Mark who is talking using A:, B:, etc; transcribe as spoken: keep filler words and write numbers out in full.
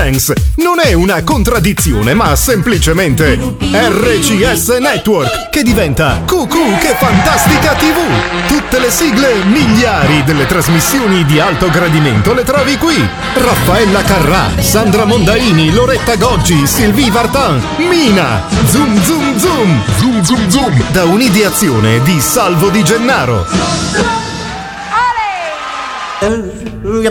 A: Dance non è una contraddizione, ma semplicemente R C S Network, che diventa Cucù che fantastica tivù. Tutte le sigle miliari delle trasmissioni di alto gradimento le trovi qui. Raffaella Carrà, Sandra Mondaini, Loretta Goggi, Sylvie Vartan, Mina, Zoom Zoom Zoom, Zoom Zoom Zoom, da un'ideazione di Salvo Di Gennaro.